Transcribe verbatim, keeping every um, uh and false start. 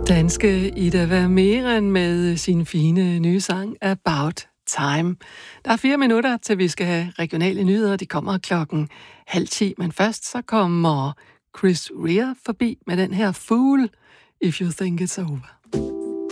Danske Ida Vermeeren med sin fine nye sang About Time. Der er fire minutter, til vi skal have regionale nyheder. De kommer klokken halv ti, men først så kommer Chris Rea forbi med den her Fool, If You Think It's Over.